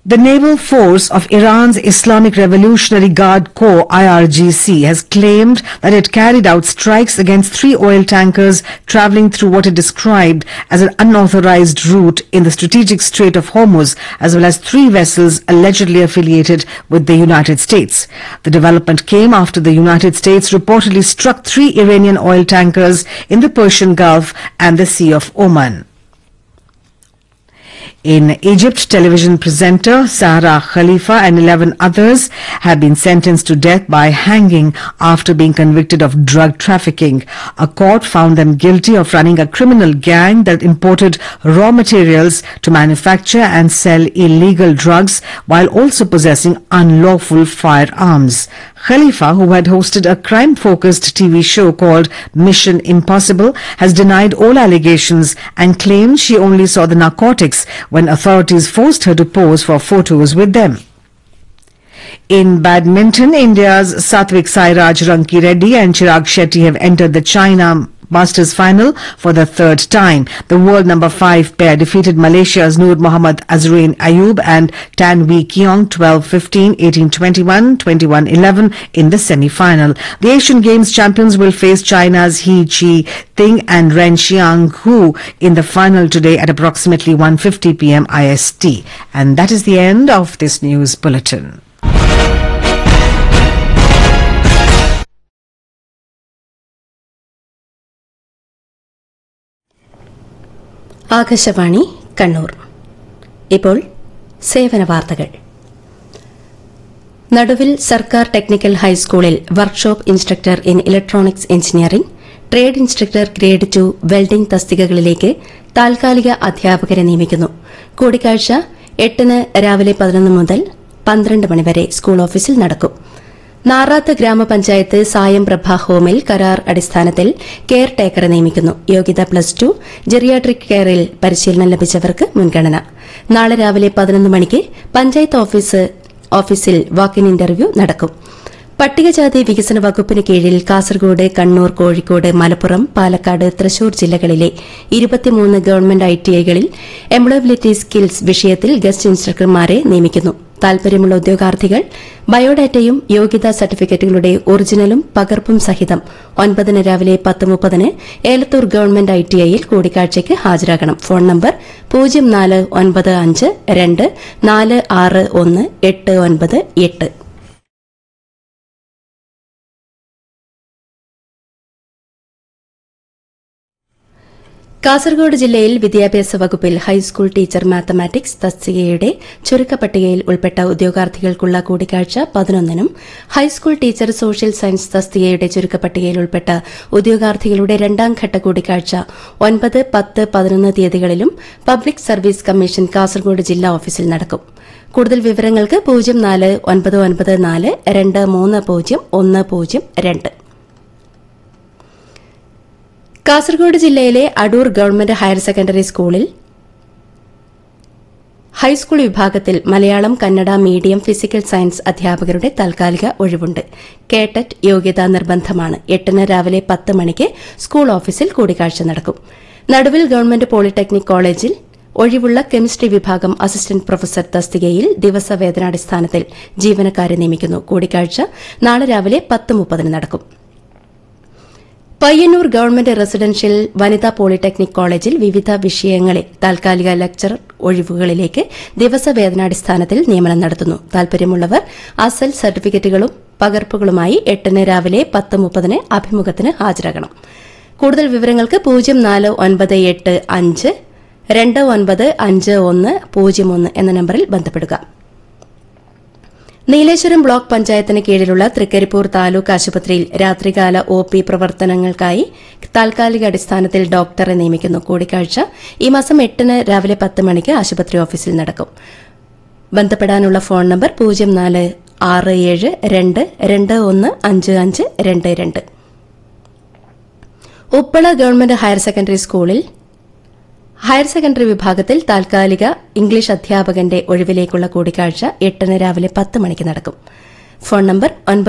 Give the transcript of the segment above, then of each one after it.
The Naval Force of Iran's Islamic Revolutionary Guard Corps (IRGC) has claimed that it carried out strikes against 3 oil tankers traveling through what it described as an unauthorized route in the strategic Strait of Hormuz, as well as 3 vessels allegedly affiliated with the United States. The development came after the United States reportedly struck 3 Iranian oil tankers in the Persian Gulf and the Sea of Oman. In Egypt, television presenter Sahra Khalifa and 11 others have been sentenced to death by hanging after being convicted of drug trafficking. A court found them guilty of running a criminal gang that imported raw materials to manufacture and sell illegal drugs while also possessing unlawful firearms. Khalifa, who had hosted a crime-focused TV show called Mission Impossible, has denied all allegations and claimed she only saw the narcotics when authorities forced her to pose for photos with them. In badminton, India's Satvik Sairaj Rankireddy and Chirag Shetty have entered the China Masters final for the 3rd time. The world number 5 pair defeated Malaysia's Noor Mohammad Azrain Ayub and Tan Wee Keong 12-15, 18-21, 21-11 in the semi-final. The Asian Games champions will face China's He Chi-ting and Ren Xiang-hu in the final today at approximately 1:50 p.m. IST. And that is the end of this news bulletin. Akashvani Kannur. ഇപ്പോൾ സേവന വാർത്തകൾ. നടുവിൽ സർക്കാർ technical ഹൈസ്കൂളിൽ workshop instructor in electronics engineering, trade instructor grade 2 welding തസ്തികകളിലേക്ക് താൽക്കാലിക അധ്യാപകരെ നിയമിക്കുന്നു. കൂടിക്കാഴ്ച 8-ന് രാവിലെ 11 മുതൽ 12 മണിവരെ സ്കൂൾ ഓഫീസിൽ നടക്കും. നാറാത്ത് ഗ്രാമപഞ്ചായത്ത് സായം പ്രഭ ഹോമിൽ കരാർ അടിസ്ഥാനത്തിൽ കെയർ ടേക്കറെ നിയമിക്കുന്നു. യോഗ്യത +2, ജെറിയാട്രിക് കെയറിൽ പരിശീലനം ലഭിച്ചവർക്ക് മുൻഗണന. നാളെ രാവിലെ 11 മണിക്ക് പഞ്ചായത്ത് ഓഫീസിൽ വാക്ക്-ഇൻ ഇന്റർവ്യൂ നടക്കും. പട്ടികജാതി വികസന വകുപ്പിന് കീഴിൽ കാസർഗോഡ്, കണ്ണൂർ, കോഴിക്കോട്, മലപ്പുറം, പാലക്കാട്, തൃശൂർ ജില്ലകളിലെ 23 ഗവൺമെന്റ് ITIകളിൽ എംപ്ലോയബിലിറ്റി സ്കിൽസ് വിഷയത്തിൽ ഗസ്റ്റ് ഇൻസ്ട്രക്ടർമാരെ നിയമിക്കുന്നു. താൽപര്യമുള്ള ഉദ്യോഗാർത്ഥികൾ ബയോഡാറ്റയും യോഗ്യതാ സർട്ടിഫിക്കറ്റുകളുടെ ഒറിജിനലും പകർപ്പും സഹിതം 9-ന് രാവിലെ 10:30-ന് ഏലത്തൂർ ഗവൺമെന്റ് ITIയിൽ കൂടിക്കാഴ്ചയ്ക്ക് ഹാജരാകണം. Phone number 0495246189. കാസർഗോഡ് ജില്ലയിൽ വിദ്യാഭ്യാസ വകുപ്പിൽ ഹൈസ്കൂൾ ടീച്ചർ മാത്തമാറ്റിക്സ് തസ്തികയുടെ ചുരുക്കപ്പട്ടികയിൽ ഉൾപ്പെട്ട ഉദ്യോഗാർത്ഥികൾക്കുള്ള കൂടിക്കാഴ്ച 11-നും ഹൈസ്കൂൾ ടീച്ചർ സോഷ്യൽ സയൻസ് തസ്തികയുടെ ചുരുക്കപ്പട്ടികയിൽ ഉൾപ്പെട്ട ഉദ്യോഗാർത്ഥികളുടെ 2ാംഘട്ട കൂടിക്കാഴ്ച 9, 10, 11 തീയതികളിലും പബ്ലിക് സർവീസ് കമ്മീഷൻ കാസർഗോഡ് ജില്ലാ ഓഫീസിൽ നടക്കും. കൂടുതൽ വിവരങ്ങൾക്ക് 049942301002. കാസർഗോഡ് ജില്ലയിലെ അടൂർ ഗവൺമെന്റ് ഹയർ സെക്കൻഡറി സ്കൂളിൽ ഹൈസ്കൂൾ വിഭാഗത്തിൽ Malayalam, Kannada medium, physical science അധ്യാപകരുടെ താൽക്കാലിക ഒഴിവുണ്ട്. കേട്ടറ്റ് യോഗ്യതാ നിർബന്ധമാണ്. 8-ന് രാവിലെ 10 മണിക്ക് സ്കൂൾ ഓഫീസിൽ കൂടിക്കാഴ്ച നടക്കും. നടുവിൽ ഗവൺമെന്റ് പോളിടെക്നിക് കോളേജിൽ ഒഴിവുള്ള കെമിസ്ട്രി വിഭാഗം അസിസ്റ്റന്റ് പ്രൊഫസർ തസ്തികയിൽ ദിവസവേതനാടിസ്ഥാനത്തിൽ ജീവനക്കാരെ നിയമിക്കുന്നു. കൂടിക്കാഴ്ച നാളെ രാവിലെ 10:30-ന് നടക്കും. പയ്യന്നൂർ ഗവൺമെന്റ് റെസിഡൻഷ്യൽ വനിതാ പോളിടെക്നിക് കോളേജിൽ വിവിധ വിഷയങ്ങളിൽ താൽക്കാലിക ലെക്ചറർ ഒഴിവുകളിലേക്ക് ദിവസവേതനാടിസ്ഥാനത്തിൽ നിയമനം നടത്തുന്നു. താൽപര്യമുള്ളവർ അസൽ സർട്ടിഫിക്കറ്റുകളും പകർപ്പുകളുമായി 8-ന് രാവിലെ 10:30-ന് അഭിമുഖത്തിന് ഹാജരാകണം. കൂടുതൽ വിവരങ്ങൾക്ക് 049852955101 എന്ന നമ്പറിൽ ബന്ധപ്പെടുക. നീലേശ്വരം ബ്ലോക്ക് പഞ്ചായത്തിന് കീഴിലുള്ള തൃക്കരിപ്പൂർ താലൂക്ക് ആശുപത്രിയിൽ രാത്രികാല OP പ്രവർത്തനങ്ങൾക്കായി താൽക്കാലിക അടിസ്ഥാനത്തിൽ ഡോക്ടറെ നിയമിക്കുന്നു. കൂടിക്കാഴ്ച ഈ മാസം 8-ന് രാവിലെ 10 മണിക്ക് ആശുപത്രി ഓഫീസിൽ നടക്കും. ബന്ധപ്പെടാനുള്ള phone number 046722155522. Uppala government higher secondary സ്കൂളിൽ ഹയർ സെക്കൻഡറി വിഭാഗത്തിൽ താൽക്കാലിക ഇംഗ്ലീഷ് അധ്യാപകന്റെ ഒഴിവിലേക്കുള്ള കൂടിക്കാഴ്ച 8-ന് രാവിലെ 10 മണിക്ക് നടക്കും. Phone number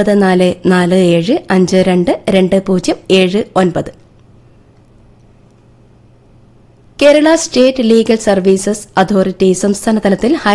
9447522079. Kerala state legal services authority സംസ്ഥാനതലത്തിൽ